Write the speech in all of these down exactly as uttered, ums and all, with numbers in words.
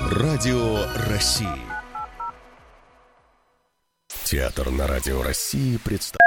Радио России. Театр на Радио России представляет.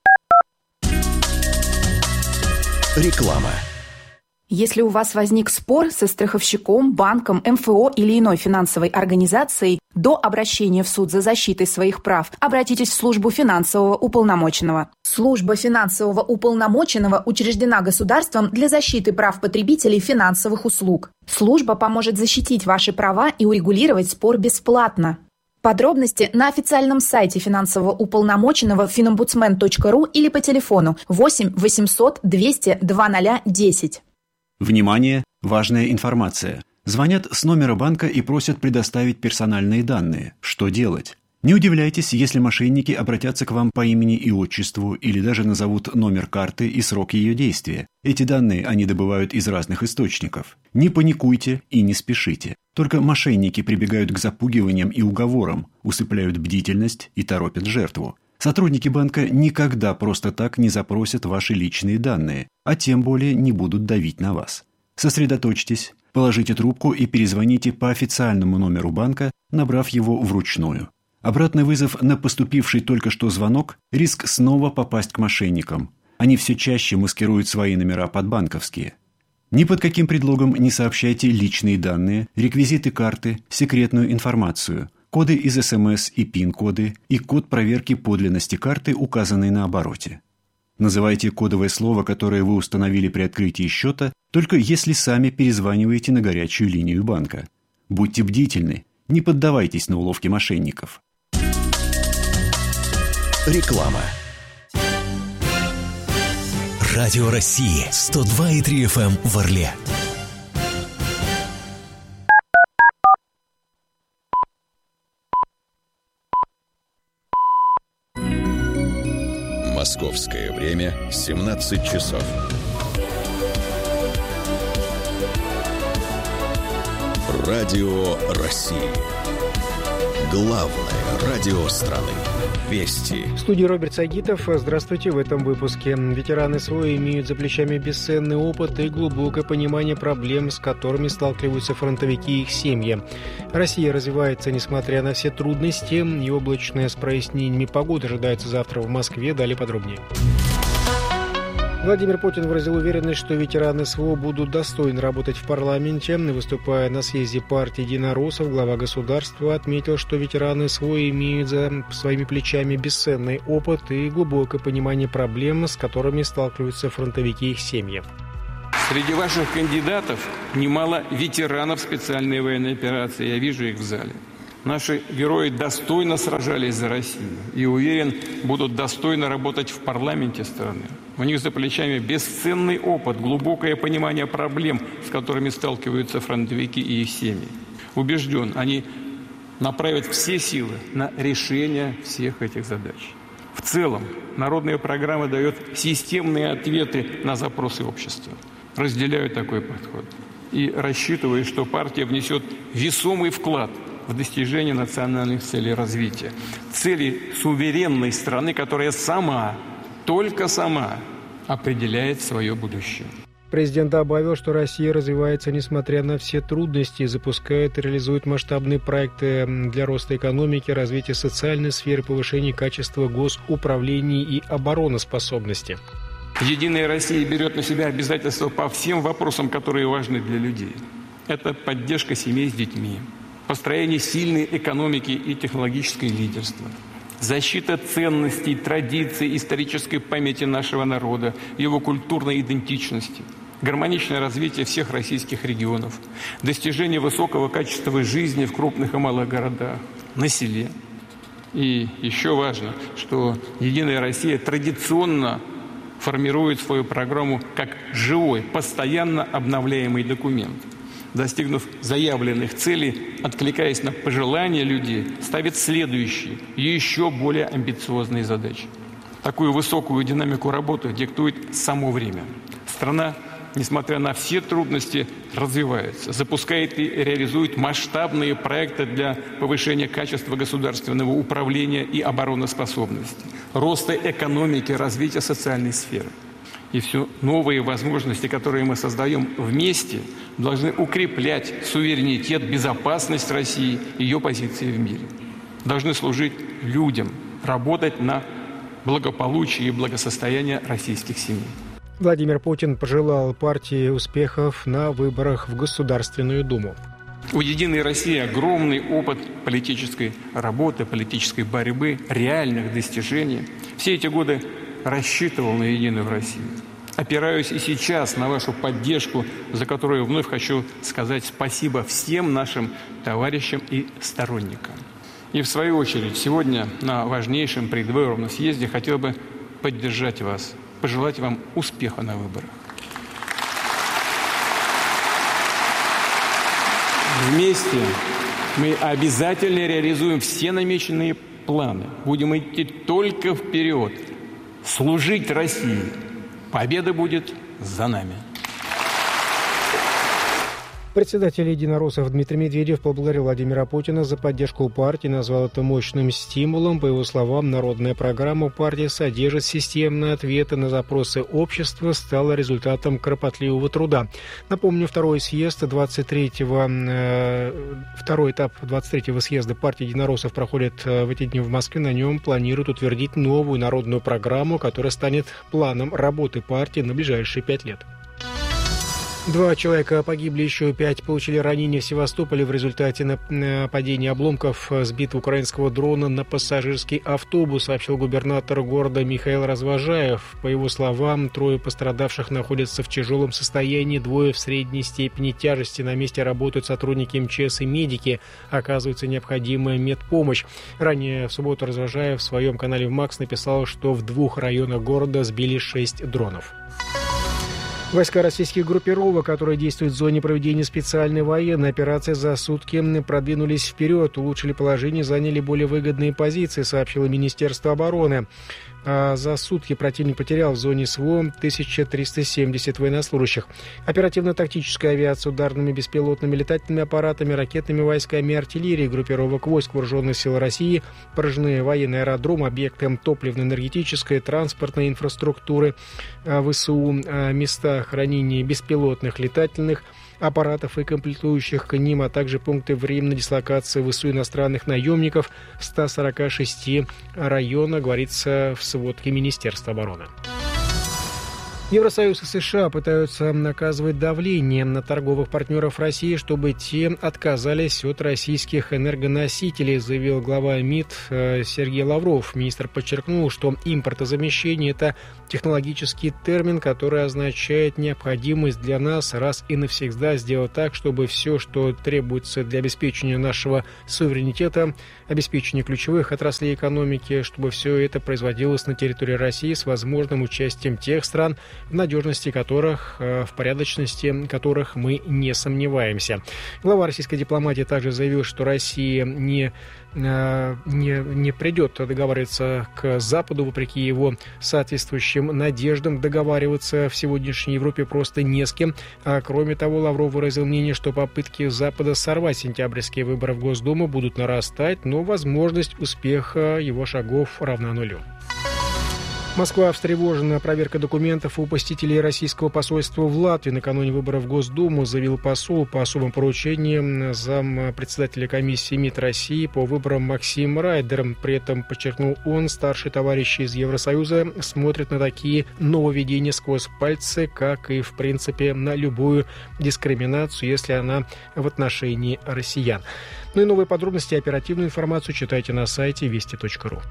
Реклама. Если у вас возник спор со страховщиком, банком, эм эф о или иной финансовой организацией, до обращения в суд за защитой своих прав обратитесь в службу финансового уполномоченного. Служба финансового уполномоченного учреждена государством для защиты прав потребителей финансовых услуг. Служба поможет защитить ваши права и урегулировать спор бесплатно. Подробности на официальном сайте финансового уполномоченного финомбудсмен точка ру или по телефону восемь восемьсот двести два ноль десять. Внимание! Важная информация. Звонят с номера банка и просят предоставить персональные данные. Что делать? Не удивляйтесь, если мошенники обратятся к вам по имени и отчеству или даже назовут номер карты и срок ее действия. Эти данные они добывают из разных источников. Не паникуйте и не спешите. Только мошенники прибегают к запугиваниям и уговорам, усыпляют бдительность и торопят жертву. Сотрудники банка никогда просто так не запросят ваши личные данные, а тем более не будут давить на вас. Сосредоточьтесь, положите трубку и перезвоните по официальному номеру банка, набрав его вручную. Обратный вызов на поступивший только что звонок – риск снова попасть к мошенникам. Они все чаще маскируют свои номера под банковские. Ни под каким предлогом не сообщайте личные данные, реквизиты карты, секретную информацию, коды из эс эм эс и пин-коды и код проверки подлинности карты, указанный на обороте. Называйте кодовое слово, которое вы установили при открытии счета, только если сами перезваниваете на горячую линию банка. Будьте бдительны, не поддавайтесь на уловки мошенников. Реклама. Радио России сто два и три эф эм в Орле. Московское время семнадцать часов. Радио России. Главное радио страны. Вести. В студии Роберт Сагитов. Здравствуйте. В этом выпуске. Ветераны СВО имеют за плечами бесценный опыт и глубокое понимание проблем, с которыми сталкиваются фронтовики и их семьи. Россия развивается, несмотря на все трудности, и облачная с прояснениями погоды ожидается завтра в Москве. Далее подробнее. Владимир Путин выразил уверенность, что ветераны СВО будут достойно работать в парламенте. Выступая на съезде партии единороссов, глава государства отметил, что ветераны СВО имеют за своими плечами бесценный опыт и глубокое понимание проблем, с которыми сталкиваются фронтовики и их семьи. Среди ваших кандидатов немало ветеранов специальной военной операции. Я вижу их в зале. Наши герои достойно сражались за Россию и, уверен, будут достойно работать в парламенте страны. У них за плечами бесценный опыт, глубокое понимание проблем, с которыми сталкиваются фронтовики и их семьи. Убежден, они направят все силы на решение всех этих задач. В целом, народная программа дает системные ответы на запросы общества. Разделяю такой подход и рассчитываю, что партия внесет весомый вклад в достижение национальных целей развития. Целей суверенной страны, которая сама, только сама определяет свое будущее. Президент добавил, что Россия развивается несмотря на все трудности, запускает и реализует масштабные проекты для роста экономики, развития социальной сферы, повышения качества госуправления и обороноспособности. Единая Россия берет на себя обязательства по всем вопросам, которые важны для людей. Это поддержка семей с детьми, построение сильной экономики и технологическое лидерство, защита ценностей, традиций, исторической памяти нашего народа, его культурной идентичности, гармоничное развитие всех российских регионов, достижение высокого качества жизни в крупных и малых городах, на селе. И еще важно, что «Единая Россия» традиционно формирует свою программу как живой, постоянно обновляемый документ. Достигнув заявленных целей, откликаясь на пожелания людей, ставит следующие, еще более амбициозные задачи. Такую высокую динамику работы диктует само время. Страна, несмотря на все трудности, развивается, запускает и реализует масштабные проекты для повышения качества государственного управления и обороноспособности, роста экономики, развития социальной сферы. И все новые возможности, которые мы создаем вместе, должны укреплять суверенитет, безопасность России, ее позиции в мире. Должны служить людям, работать на благополучие и благосостояние российских семей. Владимир Путин пожелал партии успехов на выборах в Государственную Думу. У «Единой России» огромный опыт политической работы, политической борьбы, реальных достижений. Все эти годы рассчитывал на «Единую Россию». Опираюсь и сейчас на вашу поддержку, за которую вновь хочу сказать спасибо всем нашим товарищам и сторонникам. И в свою очередь сегодня на важнейшем предвыборном съезде хотел бы поддержать вас, пожелать вам успеха на выборах. Вместе мы обязательно реализуем все намеченные планы. Будем идти только вперед, служить России. Победа будет за нами. Председатель единороссов Дмитрий Медведев поблагодарил Владимира Путина за поддержку партии, назвал это мощным стимулом. По его словам, народная программа партии содержит системные ответы на запросы общества, стала результатом кропотливого труда. Напомню, второй съезд двадцать третьего, э, второй этап двадцать третьего съезда партии единороссов проходит э, в эти дни в Москве. На нем планируют утвердить новую народную программу, которая станет планом работы партии на ближайшие пять лет. Два человека погибли, еще пять получили ранения в Севастополе в результате нападения обломков сбитого украинского дрона на пассажирский автобус, сообщил губернатор города Михаил Развожаев. По его словам, трое пострадавших находятся в тяжелом состоянии, двое в средней степени тяжести. На месте работают сотрудники эм че эс и медики, оказывается необходимая медпомощь. Ранее в субботу Развожаев в своем канале в МАКС написал, что в двух районах города сбили шесть дронов. Войска российских группировок, которые действуют в зоне проведения специальной военной операции, за сутки продвинулись вперед, улучшили положение, заняли более выгодные позиции, сообщило Министерство обороны. А за сутки противник потерял в зоне СВО тысячу триста семьдесят военнослужащих. Оперативно-тактическая авиация, ударными беспилотными летательными аппаратами, ракетными войсками и артиллерией группировок войск Вооруженных сил России поражены военные аэродромы, объекты топливно-энергетической, транспортной инфраструктуры ВСУ, места хранения беспилотных летательных аппаратов и комплектующих к ним, а также пункты временной дислокации ВСУ иностранных наемников в ста сорока шести районах, говорится в сводке Министерства обороны. Евросоюз и США пытаются оказывать давление на торговых партнеров России, чтобы те отказались от российских энергоносителей, заявил глава МИД Сергей Лавров. Министр подчеркнул, что импортозамещение – это технологический термин, который означает необходимость для нас раз и навсегда сделать так, чтобы все, что требуется для обеспечения нашего суверенитета, обеспечения ключевых отраслей экономики, чтобы все это производилось на территории России с возможным участием тех стран, в надежности которых, в порядочности которых мы не сомневаемся. Глава российской дипломатии также заявил, что Россия не, не, не придет договариваться к Западу, вопреки его соответствующим надеждам. Договариваться в сегодняшней Европе просто не с кем. А кроме того, Лавров выразил мнение, что попытки Запада сорвать сентябрьские выборы в Госдуму будут нарастать, но возможность успеха его шагов равна нулю. Москва встревожена проверкой документов у посетителей российского посольства в Латвии. Накануне выборов в Госдуму заявил посол по особым поручениям зампредседателя комиссии МИД России по выборам Максим Райдер. При этом, подчеркнул он, старшие товарищи из Евросоюза смотрят на такие нововведения сквозь пальцы, как и, в принципе, на любую дискриминацию, если она в отношении россиян. Ну и новые подробности и оперативную информацию читайте на сайте вести точка ру.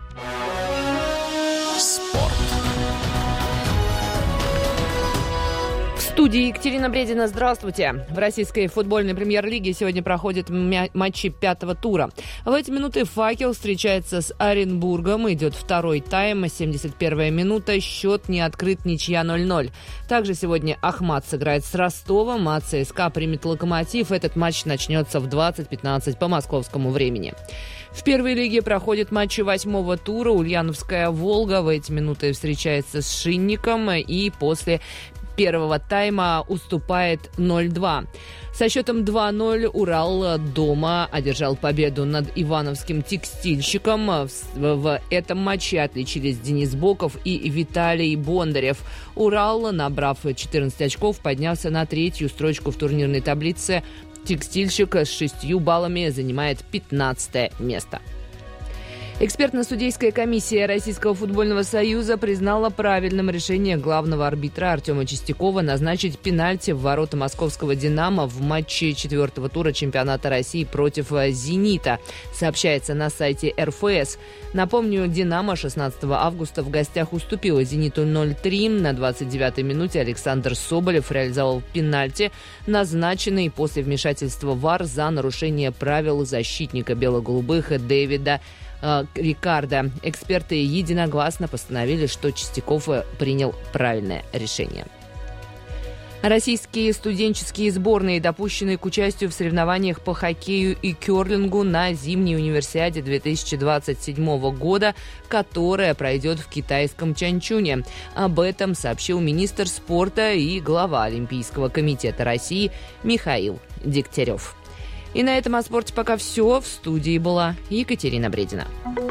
В студии Екатерина Бредина. Здравствуйте. В российской футбольной премьер-лиге сегодня проходят мя- матчи пятого тура. В эти минуты «Факел» встречается с Оренбургом. Идет второй тайм, семьдесят первая минута. Счет не открыт, ничья ноль ноль. Также сегодня «Ахмат» сыграет с Ростовом, а ЦСКА примет «Локомотив». Этот матч начнется в двадцать пятнадцать по московскому времени. В первой лиге проходят матчи восьмого тура. Ульяновская «Волга» в эти минуты встречается с «Шинником». И после первого тайма уступает ноль два. Со счетом два ноль Урал дома одержал победу над ивановским текстильщиком. В, в этом матче отличились Денис Боков и Виталий Бондарев. Урал, набрав четырнадцать очков, поднялся на третью строчку в турнирной таблице. Текстильщик с шестью баллами занимает пятнадцатое место. Экспертно-судейская комиссия Российского футбольного союза признала правильным решение главного арбитра Артема Чистякова назначить пенальти в ворота московского «Динамо» в матче четвертого тура чемпионата России против «Зенита», сообщается на сайте эр эф эс. Напомню, «Динамо» шестнадцатого августа в гостях уступила «Зениту» ноль три. На двадцать девятой минуте Александр Соболев реализовал пенальти, назначенный после вмешательства ВАР за нарушение правил защитника бело-голубых Дэвида Рикардо. Эксперты единогласно постановили, что Чистяков принял правильное решение. Российские студенческие сборные, допущенные к участию в соревнованиях по хоккею и керлингу на зимней универсиаде две тысячи двадцать седьмого года, которая пройдет в китайском Чанчуне. Об этом сообщил министр спорта и глава Олимпийского комитета России Михаил Дегтярев. И на этом о спорте пока все. В студии была Екатерина Бредина.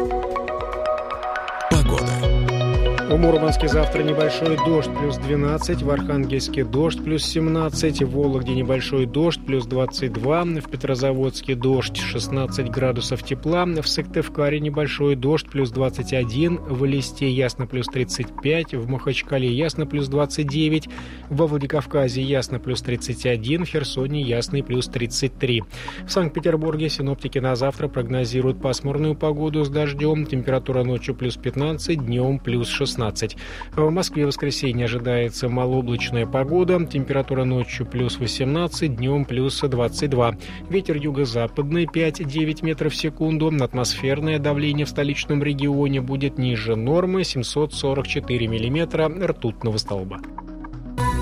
Погода. В Мурманске завтра небольшой дождь, плюс двенадцать, в Архангельске дождь, плюс семнадцать, в Вологде небольшой дождь, плюс двадцать два, в Петрозаводске дождь, шестнадцать градусов тепла, в Сыктывкаре небольшой дождь, плюс двадцать один, в Элисте ясно, плюс тридцать пять, в Махачкале ясно, плюс двадцать девять, во Владикавказе ясно, плюс тридцать один, в Херсоне ясно, плюс тридцать три. В Санкт-Петербурге синоптики на завтра прогнозируют пасмурную погоду с дождем, температура ночью плюс пятнадцать, днем плюс шестнадцать. В Москве в воскресенье ожидается малооблачная погода, температура ночью плюс восемнадцать, днем плюс двадцать два. Ветер юго-западный пять-девять метров в секунду, атмосферное давление в столичном регионе будет ниже нормы семьсот сорок четыре миллиметра ртутного столба.